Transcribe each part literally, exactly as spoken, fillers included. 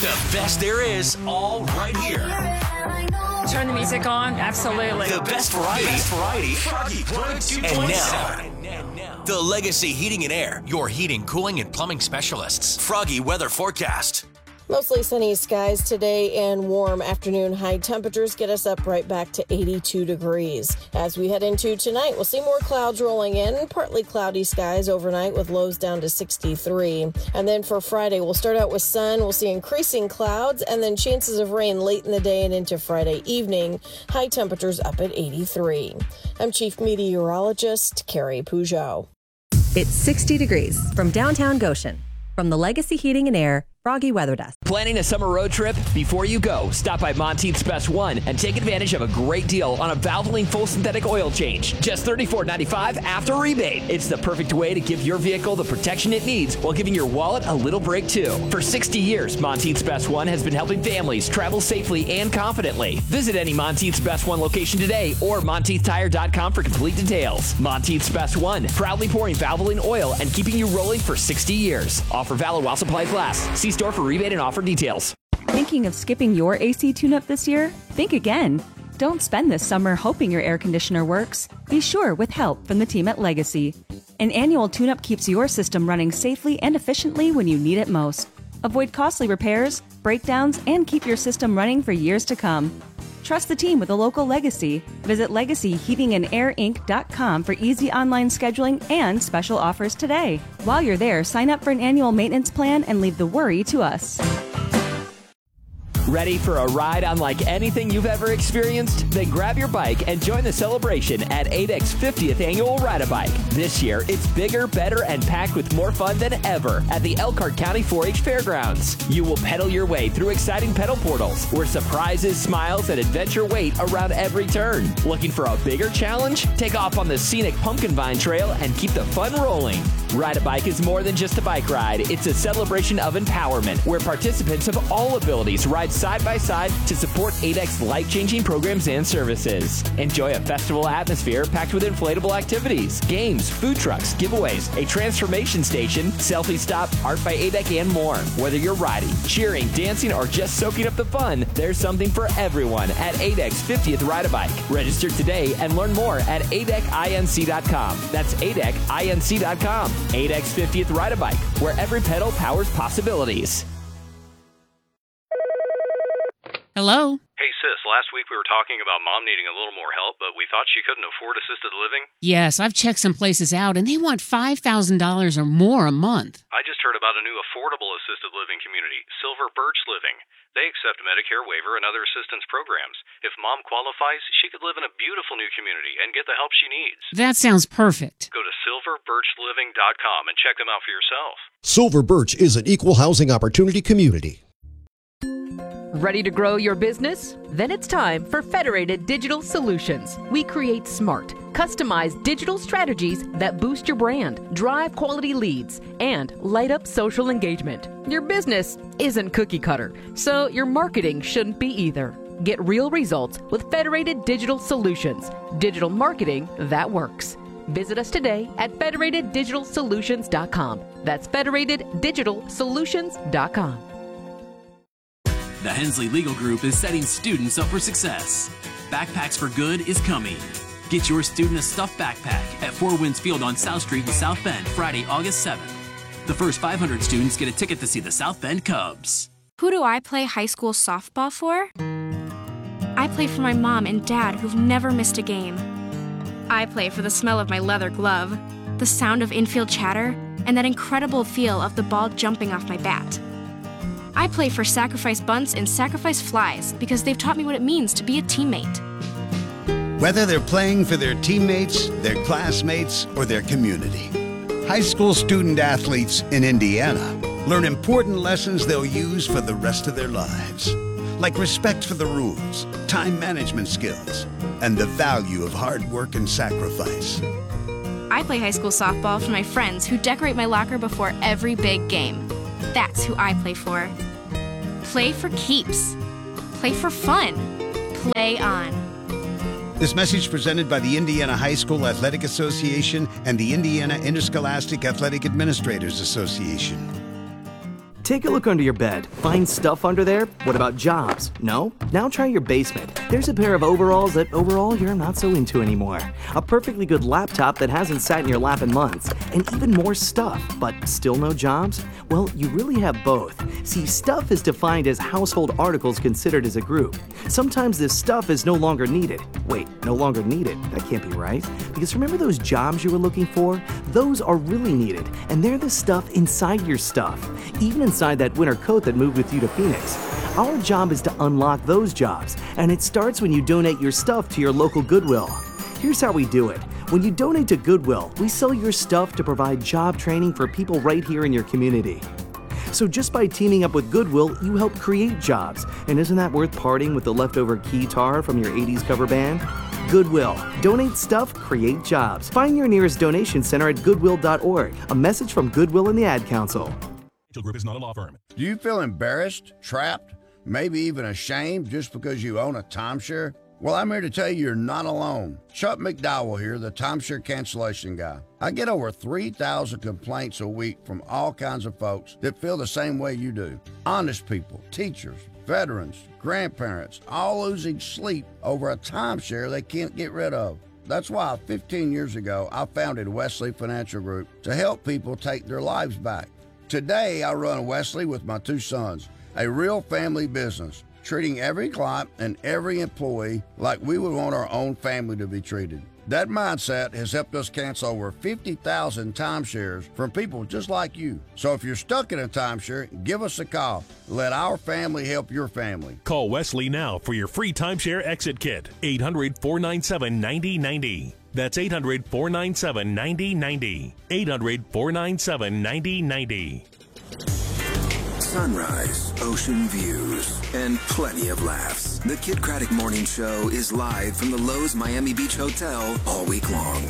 The best there is, all right here. Turn the music on, absolutely. The best variety. Best variety. Froggy one oh two point seven. And now, the Legacy Heating and Air, your heating, cooling, and plumbing specialists. Froggy weather forecast. Mostly sunny skies today and warm afternoon high temperatures get us up right back to eighty-two degrees. As we head into tonight, we'll see more clouds rolling in, partly cloudy skies overnight with lows down to sixty-three. And then for Friday, we'll start out with sun. We'll see increasing clouds and then chances of rain late in the day and into Friday evening. High temperatures up at eighty-three. I'm Chief Meteorologist Carrie Peugeot. It's sixty degrees from downtown Goshen. From the Legacy Heating and Air Froggy Weather Desk. Planning a summer road trip? Before you go, stop by Monteith's Best One and take advantage of a great deal on a Valvoline full synthetic oil change. Just thirty-four ninety-five after rebate. It's the perfect way to give your vehicle the protection it needs while giving your wallet a little break too. For sixty years, Monteith's Best One has been helping families travel safely and confidently. Visit any Monteith's Best One location today or Monteith Tire dot com for complete details. Monteith's Best One, proudly pouring Valvoline oil and keeping you rolling for sixty years. Offer valid while supplies last. See store for rebate and offer details. Thinking of skipping your A C tune-up this year? Think again. Don't spend this summer hoping your air conditioner works. Be sure with help from the team at Legacy. An annual tune-up keeps your system running safely and efficiently when you need it most. Avoid costly repairs, breakdowns, and keep your system running for years to come. Trust the team with a local Legacy. Visit legacy heating and air inc dot com for easy online scheduling and special offers today. While you're there, sign up for an annual maintenance plan and leave the worry to us. Ready for a ride unlike anything you've ever experienced? Then grab your bike and join the celebration at A D E C's fiftieth Annual Ride-A-Bike. This year, it's bigger, better, and packed with more fun than ever at the Elkhart County four H Fairgrounds. You will pedal your way through exciting pedal portals where surprises, smiles, and adventure wait around every turn. Looking for a bigger challenge? Take off on the scenic Pumpkin Vine Trail and keep the fun rolling. Ride-A-Bike is more than just a bike ride. It's a celebration of empowerment where participants of all abilities ride side by side to support A D E C's life-changing programs and services. Enjoy a festival atmosphere packed with inflatable activities, games, food trucks, giveaways, a transformation station, selfie stop, art by A D E C, and more. Whether you're riding, cheering, dancing, or just soaking up the fun, there's something for everyone at A D E C's fiftieth Ride-A-Bike. Register today and learn more at A D E C inc dot com. That's A D E C inc dot com. A D E C's fiftieth Ride-A-Bike, where every pedal powers possibilities. Hello? Hey, sis, last week we were talking about Mom needing a little more help, but we thought she couldn't afford assisted living. Yes, I've checked some places out, and they want five thousand dollars or more a month. I just heard about a new affordable assisted living community, Silver Birch Living. They accept Medicare waiver and other assistance programs. If Mom qualifies, she could live in a beautiful new community and get the help she needs. That sounds perfect. Go to silver birch living dot com and check them out for yourself. Silver Birch is an equal housing opportunity community. Ready to grow your business? Then it's time for Federated Digital Solutions. We create smart, customized digital strategies that boost your brand, drive quality leads, and light up social engagement. Your business isn't cookie cutter, so your marketing shouldn't be either. Get real results with Federated Digital Solutions. Digital marketing that works. Visit us today at federated digital solutions dot com. That's federated digital solutions dot com. The Hensley Legal Group is setting students up for success. Backpacks for Good is coming. Get your student a stuffed backpack at Four Winds Field on South Street in South Bend, Friday, August seventh. The first five hundred students get a ticket to see the South Bend Cubs. Who do I play high school softball for? I play for my mom and dad who've never missed a game. I play for the smell of my leather glove, the sound of infield chatter, and that incredible feel of the ball jumping off my bat. I play for Sacrifice Bunts and Sacrifice Flies because they've taught me what it means to be a teammate. Whether they're playing for their teammates, their classmates, or their community, high school student athletes in Indiana learn important lessons they'll use for the rest of their lives, like respect for the rules, time management skills, and the value of hard work and sacrifice. I play high school softball for my friends who decorate my locker before every big game. That's who I play for. Play for keeps. Play for fun. Play on. This message presented by the Indiana High School Athletic Association and the Indiana Interscholastic Athletic Administrators Association. Take a look under your bed. Find stuff under there? What about jobs? No? Now try your basement. There's a pair of overalls that overall you're not so into anymore. A perfectly good laptop that hasn't sat in your lap in months. And even more stuff, but still no jobs? Well, you really have both. See, stuff is defined as household articles considered as a group. Sometimes this stuff is no longer needed. Wait, no longer needed? That can't be right. Because remember those jobs you were looking for? Those are really needed, and they're the stuff inside your stuff. Even inside that winter coat that moved with you to Phoenix. Our job is to unlock those jobs, and it starts when you donate your stuff to your local Goodwill. Here's how we do it. When you donate to Goodwill, we sell your stuff to provide job training for people right here in your community. So just by teaming up with Goodwill, you help create jobs. And isn't that worth parting with the leftover keytar from your eighties cover band? Goodwill. Donate stuff, create jobs. Find your nearest donation center at goodwill dot org. A message from Goodwill and the Ad Council. Group is not a law firm. Do you feel embarrassed, trapped, maybe even ashamed just because you own a timeshare? Well, I'm here to tell you you're not alone. Chuck McDowell here, the timeshare cancellation guy. I get over three thousand complaints a week from all kinds of folks that feel the same way you do. Honest people, teachers, veterans, grandparents, all losing sleep over a timeshare they can't get rid of. That's why fifteen years ago, I founded Wesley Financial Group to help people take their lives back. Today, I run Wesley with my two sons, a real family business, treating every client and every employee like we would want our own family to be treated. That mindset has helped us cancel over fifty thousand timeshares from people just like you. So if you're stuck in a timeshare, give us a call. Let our family help your family. Call Wesley now for your free timeshare exit kit. eight hundred, four nine seven, nine zero nine zero. That's eight hundred, four nine seven, nine zero nine zero. eight hundred, four nine seven, nine zero nine zero. Sunrise, ocean views, and plenty of laughs. The Kid Craddock Morning Show is live from the Lowe's Miami Beach Hotel all week long.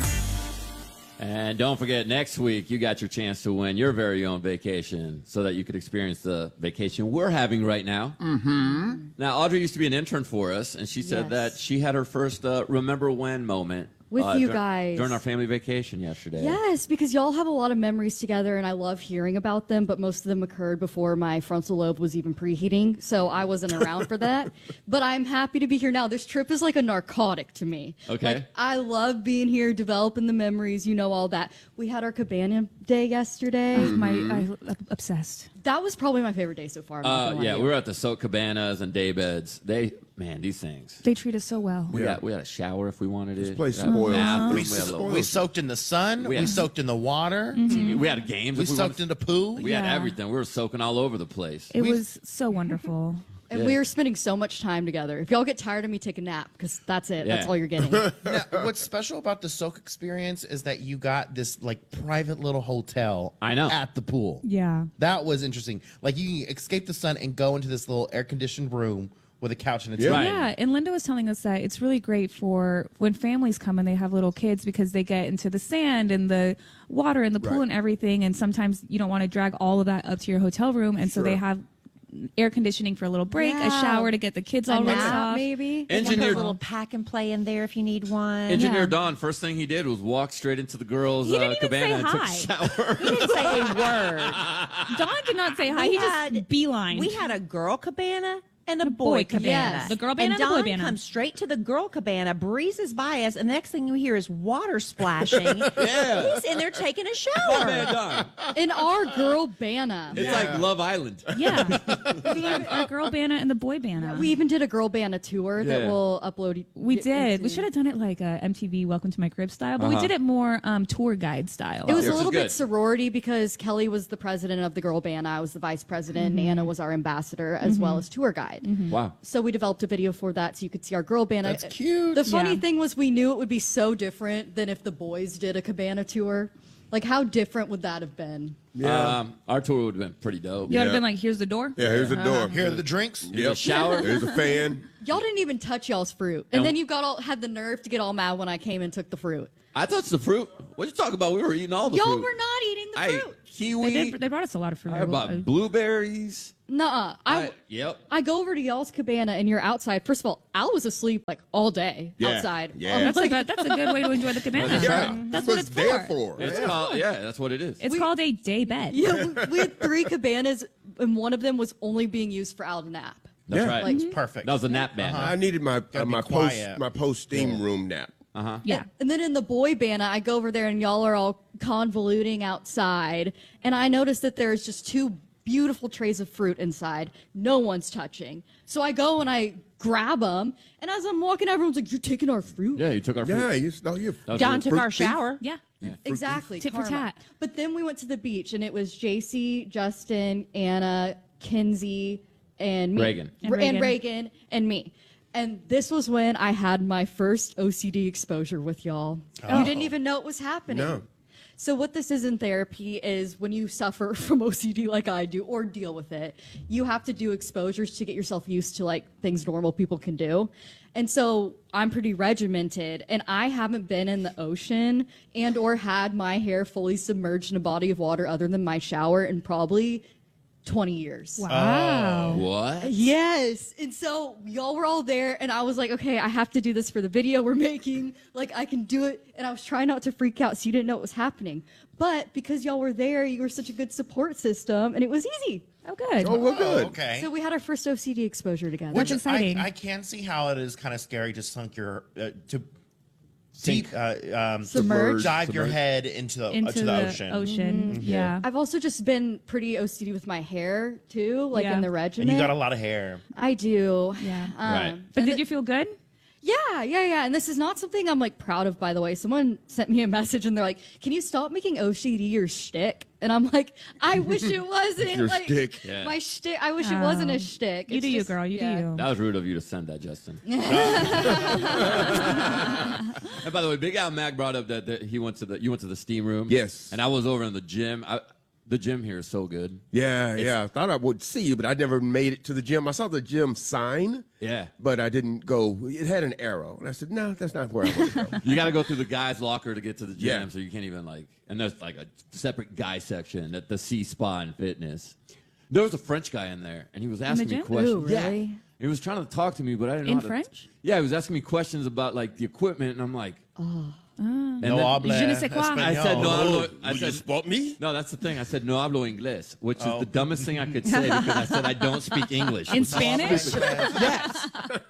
And don't forget, next week, you got your chance to win your very own vacation so that you could experience the vacation we're having right now. Mm-hmm. Now, Audrey used to be an intern for us, and she said Yes. that she had her first uh, remember when moment. With uh, you dur- guys. During our family vacation yesterday. Yes, because y'all have a lot of memories together, and I love hearing about them, but most of them occurred before my frontal lobe was even preheating, so I wasn't around for that. But I'm happy to be here now. This trip is like a narcotic to me. Okay. Like, I love being here, developing the memories, you know, all that. We had our cabana day yesterday. Mhm. My, Mhm. I, obsessed. That was probably my favorite day so far. I'm not Uh, gonna lie yeah, to we you. were at the soak cabanas and day beds. They, man, these things. They treat us so well. We, had, we had a shower if we wanted it. place We had a spoils. bathroom, We we had a little- We soaked in the sun. We We, had- soaked in the water. Mhm. We had games. We if soaked wanted- in the pool. We had Yeah. everything. We were soaking all over the place. It was so wonderful. And Yeah. we were spending so much time together. If y'all get tired of me, take a nap, because that's it. That's Yeah. all you're getting. Now, what's special about the soak experience is that you got this like private little hotel. I know. At the pool. Yeah. That was interesting. Like you can escape the sun and go into this little air conditioned room with a couch and a T V. Yeah, and Linda was telling us that it's really great for when families come and they have little kids because they get into the sand and the water and the pool Right. and everything, and sometimes you don't want to drag all of that up to your hotel room, and so they Sure. have air conditioning for a little break, a Yeah. shower to get the kids A all rinsed nap, off. maybe. They have Engineer- a little pack and play in there if you need one. Engineer Don, first thing he did was walk straight into the girls' He uh, didn't even cabana say and took a hi. shower. He didn't say a word. Dawn did not say hi. We He had- just beeline. We had a girl cabana and a, boy boy, cabana. cabana. Yes. The girl cabana and and the boy Don cabana. comes straight to the girl cabana, breezes by us, and the next thing you hear is water splashing. Yeah. He's in there taking a shower. Man, Don. In our girl bana. It's like Love Island. Yeah. We have our girl bana and the boy bana. We even did a girl bana tour that Yeah. we'll upload. We it did. into- We should have done it like a M T V Welcome to My Crib style, but we Uh-huh. did it more um, tour guide style. It was Yours a is little good. bit sorority because Kelly was the president of the girl band. I was the vice president. Mm-hmm. And Anna was our ambassador as well as tour guide. Wow. So we developed a video for that so you could see our girl band. That's I- cute. The funny Yeah. thing was we knew it would be so different than if the boys did a cabana tour. Like, how different would that have been? Um, our tour would have been pretty dope. You would have been like, here's the door. Yeah, here's the Uh, door. Here are the drinks. There's a shower. There's a fan. Y'all didn't even touch y'all's fruit. And And- then you got all had the nerve to get all mad when I came and took the fruit. I touched the fruit. What you talking about? We were eating all the Y'all fruit. were not eating the I ate fruit. kiwi. They, did, they brought us a lot of fruit. I bought blueberries. Nuh-uh. I, I, yep. I go over to y'all's cabana and you're outside. First of all, Al was asleep like all day Yeah. outside. Yeah. Um, That's, like, a good, that's a good way to enjoy the cabana. Yeah, That's that's what it's there for. for. It's Yeah. called, yeah, that's what it is. It's called a day bed. yeah, we, we had three cabanas and one of them was only being used for Alden nap. That's Yeah. right. Like- It's perfect. That was a nap band. I needed my Gotta uh, be my post quiet. my post steam room nap. Uh huh. Yeah. And then in the boy band, I go over there and y'all are all convoluting outside. And I notice that there's just two beautiful trays of fruit inside. No one's touching. So I go and I grab them. And as I'm walking, everyone's like, "You're taking our fruit." Yeah, you took our fruit. Yeah, you no, you. John took our shower. Yeah. Exactly. Tit for karma. tat. But then we went to the beach and it was J C, Justin, Anna, Kinsey, and me. Reagan. And And Reagan. Reagan. and Reagan and me. And this was when I had my first O C D exposure with y'all. Oh. You didn't even know it was happening. No. So what this is in therapy is when you suffer from O C D like I do or deal with it, you have to do exposures to get yourself used to like things normal people can do. And so I'm pretty regimented and I haven't been in the ocean and or had my hair fully submerged in a body of water other than my shower in probably twenty years. Wow. What? Yes. And so y'all were all there and I was like, okay, I have to do this for the video we're making. Like I can do it. And I was trying not to freak out so you didn't know what was happening. But because y'all were there, you were such a good support system and it was easy. Oh, good. Oh, we're good. Oh, okay. So we had our first O C D exposure together. Which That's exciting. I, I can see how it is kind of scary to sunk your uh, to deep uh, um, Submerge. dive your Submerge. head into the Into uh, to the, ocean. ocean. Yeah. I've also just been pretty O C D with my hair too, like Yeah. in the And regiment. you got a lot of hair. I do. Yeah. Um, Right. But did you feel good? Yeah, yeah, yeah. And this is not something I'm like proud of, by the way. Someone sent me a message and they're like, "Can you stop making O C D your shtick?" And I'm like, I wish it wasn't Your like shtick. Yeah. my shtick. I wish it wasn't a Oh. shtick. You It's do you, just- girl. You yeah. do you. That was rude of you to send that, Justin. And by the way, Big Al Mac brought up that, that he went to the you went to the steam room. Yes. And I was over in the gym. I, the gym here is so good. Yeah, yeah. I thought I would see you, but I never made it to the gym. I saw the gym sign, Yeah. but I didn't go. It had an arrow, and I said, "No, that's not where I want to go." You got to go through the guys' locker to get to the gym, Yeah. so you can't even like. And there's like a separate guy section at the C Spa and Fitness. There was a French guy in there, and he was asking me gym? questions. Ooh, really? Yeah. He was trying to talk to me, but I didn't know In how to- French? Yeah, he was asking me questions about like the equipment, and I'm like, Oh. and No then- habla Je ne sais quoi. I said no hablo. I Will you said spot me? no. That's the thing. I said no hablo inglés, which is Oh. the dumbest thing I could say because I said I don't speak English. In Spanish? Yes.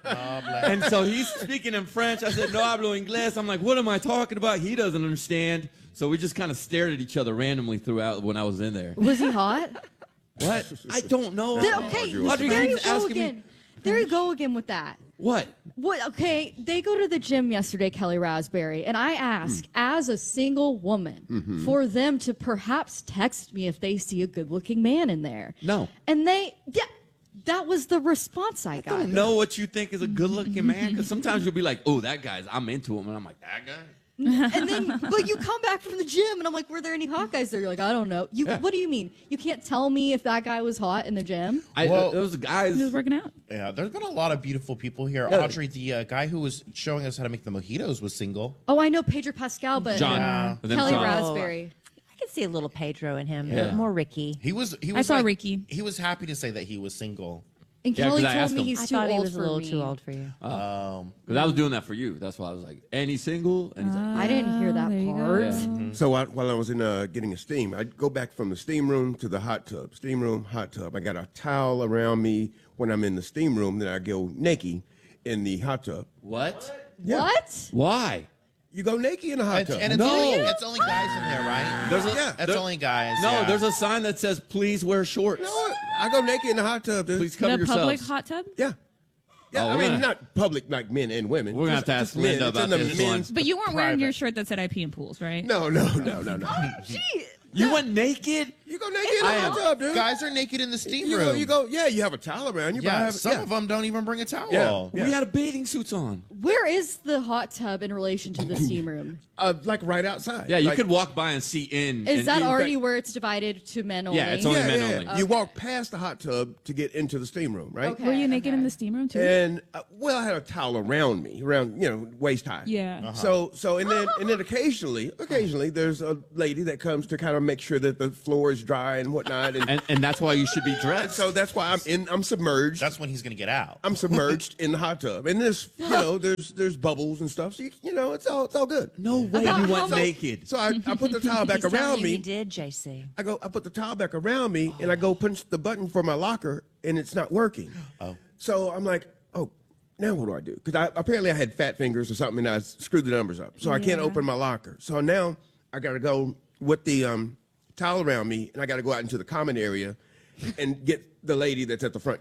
And so he's speaking in French. I said, no hablo inglés. I'm like, what am I talking about? He doesn't understand. So we just kind of stared at each other randomly throughout when I was in there. Was he hot? What? I don't know. There- okay, Audrey there you keeps go asking me- again. There you go again with that. What? What? Okay, they go to the gym yesterday, Kelly Raspberry, and I ask, as a single woman, Mhm. for them to perhaps text me if they see a good-looking man in there. No. And they, yeah, that was the response I I got. don't know what you think is a good-looking man because sometimes you'll be like, oh, that guy's, I'm into him. And I'm like, that guy? And then, but you come back from the gym, and I'm like, were there any hot guys there? You're like, I don't know. You, what do you mean? You can't tell me if that guy was hot in the gym? I, Well- those guys. He was working out. Yeah, there's been a lot of beautiful people here. Yeah. Audrey, the uh, guy who was showing us how to make the mojitos was single. Oh, I know Pedro Pascal, but John. Yeah. And then Kelly John. Raspberry. I can see a little Pedro in him, Yeah. but more Ricky. He was. He I was saw like- Ricky. He was happy to say that he was single. And Yeah, Kelly 'cause I told asked me him. he's I too thought old he was a for little me. too old for you. Um, Because I was doing that for you. That's why I was like, and he's single? And he's like, I didn't hear that there you go. part. yeah. So I, while I was in uh, getting a steam, I'd go back from the steam room to the hot tub. Steam room, hot tub. I got a towel around me when I'm in the steam room. Then I go naked in the hot tub. What? Yeah. What? Why? You go naked in the hot and, tub. and it's, No. only, it's only guys in there, right? There's a, Yeah. That's there- only guys. No, yeah. there's a sign that says, please wear shorts. You know what? I go naked in the hot tub. Dude. Please cover The public yourselves. hot tub? Yeah. Yeah, Oh, I we're mean, gonna- not public like men and women. We're gonna Just- have to just ask Linda men. It's about in the this men's- But you weren't wearing Private. your shirt that said I pee in pools, right? No, no, no, no, no. Gee, You went naked? You go naked in the I hot am- tub, dude. Guys are naked in the steam you room. go, you go, yeah, you have a towel around you. but I yeah, have, some yeah. of them don't even bring a towel. Yeah. We had a bathing suits on. where is the hot tub in relation to the steam room? Uh, like right outside. Yeah, you like, could walk by and see in. Is and that in already fact- where it's divided to men only? Yeah, it's only Yeah, men yeah. only. You walk past the hot tub to get into the steam room, right? Okay. Were you naked okay. in the steam room too? And uh, well, I had a towel around me, around you know waist high. Yeah. So so and then and then occasionally, occasionally there's a lady that comes to kind of make sure that the floor is dry and whatnot. And and, and that's why you should be dressed. So that's why I'm in. I'm submerged. That's when he's going to get out. I'm submerged in the hot tub, and there's you know there's there's bubbles and stuff. So you, you know it's all it's all good. No way you went so, naked. So I, I put the towel back He's around telling you me. he did, J C. I go. I put the towel back around me, and I go punch the button for my locker, and it's not working. Oh. So I'm like, oh, now what do I do? Because I, apparently I had fat fingers or something, and I screwed the numbers up. So I can't Yeah. open my locker. So now I got to go with the um, towel around me, and I got to go out into the common area and get the lady that's at the front